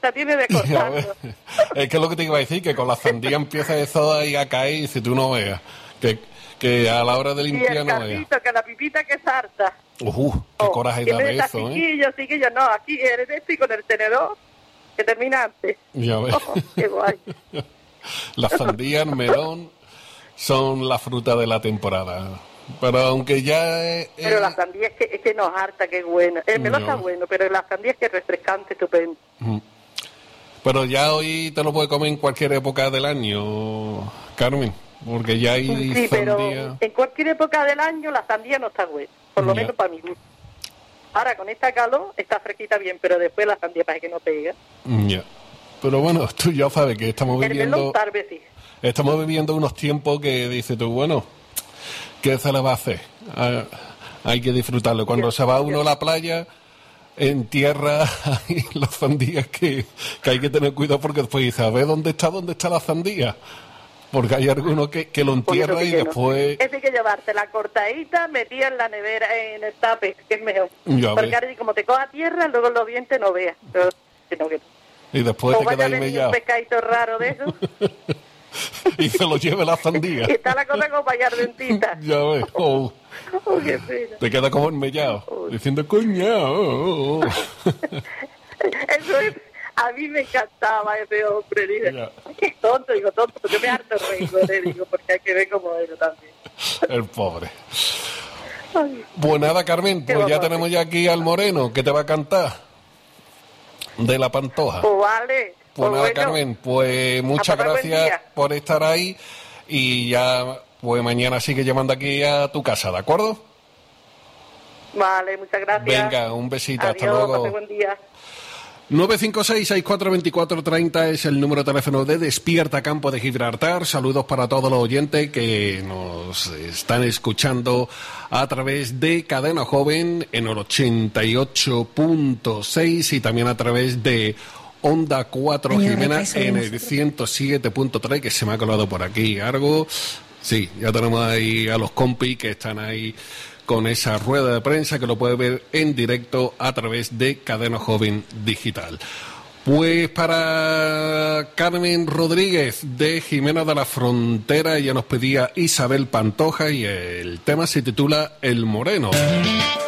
prisa tiene de cortarlo. Es que es lo que te iba a decir, que con la sandía empieza eso ahí a caer y si tú no veas, que a la hora de limpiar no veas. Que la pipita que salta. Qué coraje da de eso, Chiquillo, no, aquí eres este y con el tenedor, que termina antes. Ya ves. Qué guay. La sandía, el melón, son la fruta de la temporada. Pero aunque ya... Pero la sandía es que nos harta, que es buena. El melón está bueno, pero la sandía es que es refrescante, estupendo. Pero ya hoy te lo puedes comer en cualquier época del año, Carmen, porque ya hay sandía. Pero en cualquier época del año la sandía no está buena, por lo menos para mi gusto. Ahora con esta calor está fresquita bien, pero después la sandía parece que no pega. Ya. Pero bueno, tú ya sabes que estamos viviendo... El melón tal vez sí. Estamos viviendo unos tiempos que dices tú, bueno, ¿qué se le va a hacer? Hay que disfrutarlo. Cuando se va uno a la playa, en tierra, hay las sandías que hay que tener cuidado porque después dice, a ver dónde está la sandía. Porque hay algunos que lo entierra y después... Es hay que llevarte la cortadita metida en la nevera, en el tape, que es mejor. Porque ahora como te coja tierra, luego los dientes no veas. Y después te queda ahí mellado. Un pescadito raro de eso. Y se lo lleve la sandía. Y está la cosa como para dentista. Ya ves. Qué pena. Te queda como enmellado. Diciendo, coño. Eso es... A mí me encantaba ese hombre. Digo, qué tonto, yo me harto reír, digo, porque hay que ver como él también. El pobre. Pues nada, Carmen, pues ya tenemos ya aquí al Moreno, que te va a cantar de La Pantoja. Pues vale. Pues nada, bueno, Carmen, pues muchas gracias por estar ahí y ya, pues mañana sigue llamando aquí a tu casa, ¿de acuerdo? Vale, muchas gracias. Venga, un besito, adiós, hasta luego. Pase buen día. 956-6424-30 es el número de teléfono de Despierta Campo de Gibraltar. Saludos para todos los oyentes que nos están escuchando a través de Cadena Joven en el 88.6 y también a través de Onda 4 Jimena en el 107.3, que se me ha colado por aquí algo. Sí, ya tenemos ahí a los compis que están ahí con esa rueda de prensa que lo puede ver en directo a través de Cadena Joven Digital. Pues para Carmen Rodríguez de Jimena de la Frontera, ella nos pedía Isabel Pantoja y el tema se titula El Moreno.